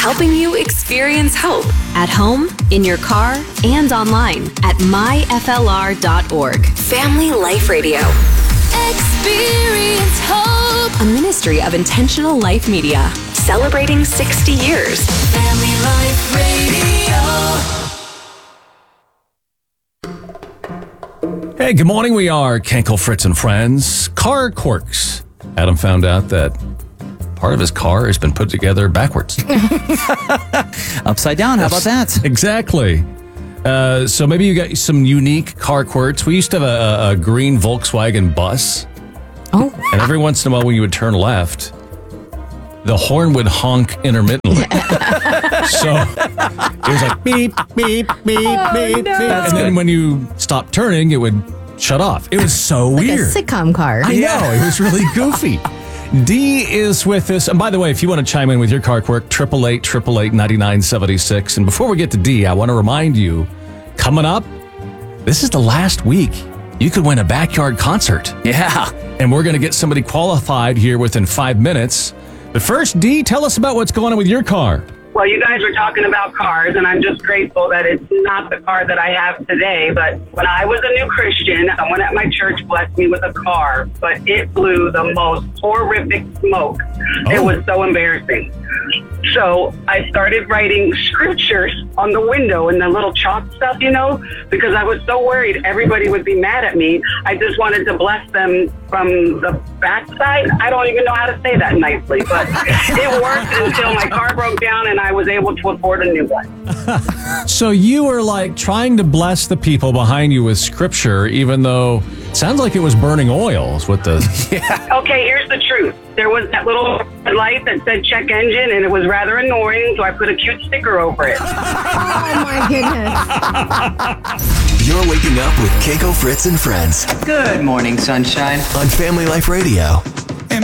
helping you experience hope at home, in your car, and online at myflr.org. Family Life Radio. Experience hope. A ministry of Intentional Life Media. Celebrating 60 years. Family Life Radio. Hey, good morning. We are Kenkel, Fritz, and Friends. Car quirks. Adam found out that part of his car has been put together backwards. Upside down, how about that? Exactly. So maybe you got some unique car quirks. We used to have a green Volkswagen bus. Oh. And every once in a while when you would turn left, the horn would honk intermittently. So it was like beep, beep, beep, beep, No. beep. And then when you stopped turning, it would shut off. It was so weird. A sitcom car. I know. It was really goofy. Dee is with us. And by the way, if you want to chime in with your car quirk, 888-888-9976. And before we get to Dee, I want to remind you, coming up, this is the last week. You could win a backyard concert. Yeah. And we're going to get somebody qualified here within 5 minutes. But first, Dee, tell us about what's going on with your car. Well, you guys were talking about cars, and I'm just grateful that it's not the car that I have today. But when I was a new Christian, someone at my church blessed me with a car, but it blew the most horrific smoke. Oh. It was so embarrassing. So I started writing scriptures on the window and the little chalk stuff, because I was so worried everybody would be mad at me. I just wanted to bless them from the backside. I don't even know how to say that nicely, but it worked until my car broke down and I was able to afford a new one. So you were like trying to bless the people behind you with scripture, even though it sounds like it was burning oils with the... Yeah. Okay, here's the truth. There was that little light that said check engine, and it was rather annoying, so I put a cute sticker over it. Oh, my goodness. You're waking up with Kenkel, Fritz, and Friends Good morning, sunshine. on Family Life Radio.